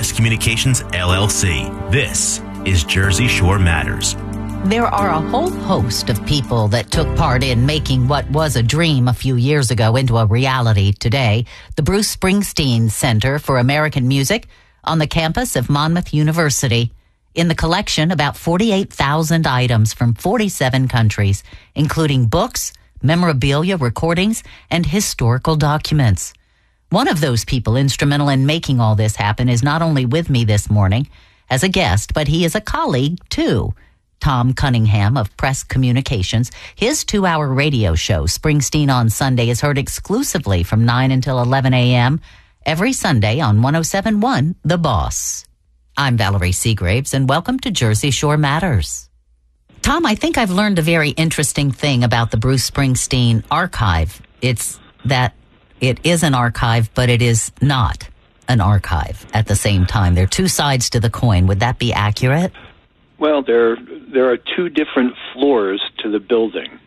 Press Communications, LLC. This is Jersey Shore Matters. There are a whole host of people that took part in making what was a dream a few years ago into a reality today. The Bruce Springsteen Center for American Music on the campus of Monmouth University. In the collection, about 48,000 items from 47 countries, including books, memorabilia, recordings, and historical documents. One of those people instrumental in making all this happen is not only with me this morning as a guest, but he is a colleague, too. Tom Cunningham of Press Communications. His 2-hour radio show, Springsteen on Sunday, is heard exclusively from 9 until 11 a.m. every Sunday on 107.1 The Boss. I'm Valerie Seagraves, and welcome to Jersey Shore Matters. Tom, I think I've learned a very interesting thing about the Bruce Springsteen archive. It's that it is an archive, but it is not an archive at the same time. There are two sides to the coin. Would that be accurate? Well, there are two different floors to the building.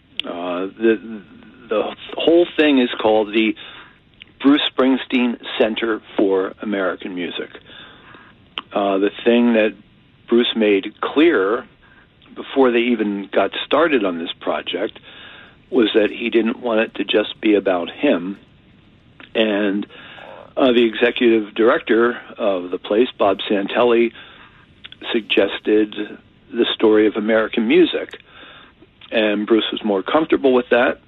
The whole thing is called the Bruce Springsteen Center for American Music. The thing that Bruce made clear before they even got started on this project was that he didn't want it to just be about him. And the executive director of the place, Bob Santelli, suggested the story of American music. And Bruce was more comfortable with that.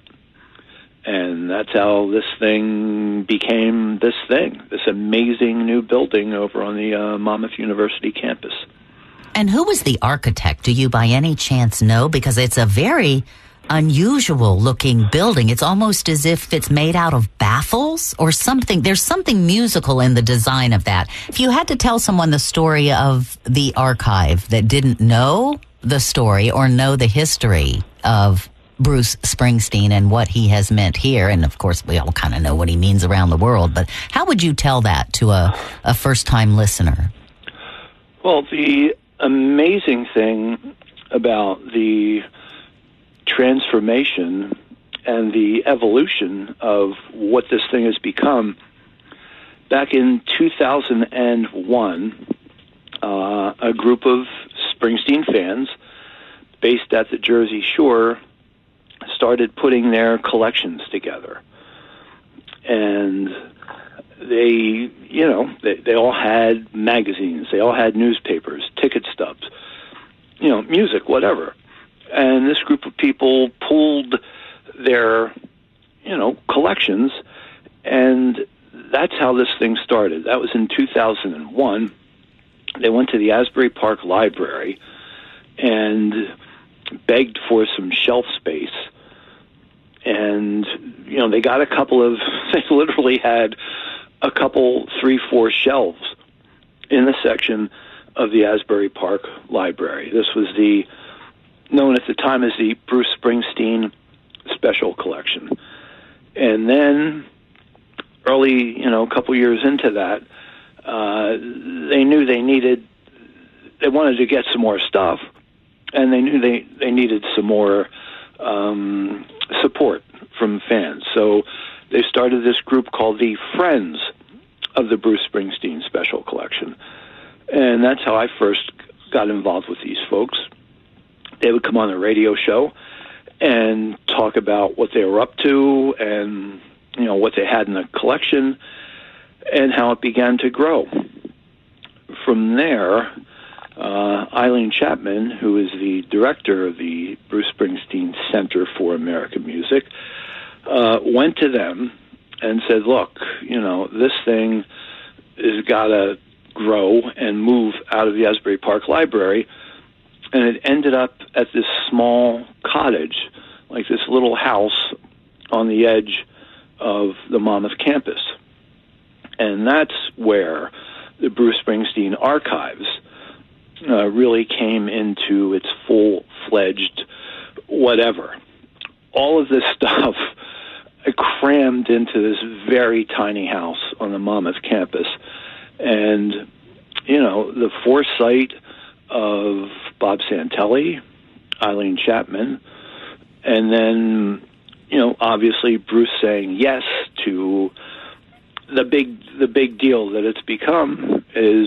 And that's how this thing became this thing, this amazing new building over on the Monmouth University campus. And who was the architect? Do you by any chance know? Because it's a very unusual looking building. It's almost as if it's made out of baffles or something. There's something musical in the design of that. If you had to tell someone the story of the archive that didn't know the story or know the history of Bruce Springsteen and what he has meant here, and of course we all kind of know what he means around the world, but how would you tell that to a first-time listener? Well, the amazing thing about the transformation and the evolution of what this thing has become, back in 2001, a group of Springsteen fans based at the Jersey Shore started putting their collections together. And they all had magazines, they all had newspapers, ticket stubs, music, whatever. And this group of people pooled their, collections, and that's how this thing started. That was in 2001. They went to the Asbury Park Library and begged for some shelf space. And, they got they literally had a couple, 3-4 shelves in the section of the Asbury Park Library. This was known at the time as the Bruce Springsteen Special Collection. And then early, a couple years into that, they knew they wanted to get some more stuff, and they knew they needed some more support from fans. So they started this group called the Friends of the Bruce Springsteen Special Collection. And that's how I first got involved with these folks. They would come on the radio show and talk about what they were up to and, what they had in the collection and how it began to grow. From there, Eileen Chapman, who is the director of the Bruce Springsteen Center for American Music, went to them and said, look, this thing has got to grow and move out of the Asbury Park Library. And it ended up at this small cottage, like this little house on the edge of the Monmouth campus. And that's where the Bruce Springsteen Archives really came into its full-fledged whatever. All of this stuff crammed into this very tiny house on the Monmouth campus. And, the foresight of Bob Santelli, Eileen Chapman, and then, obviously Bruce saying yes to the big deal that it's become is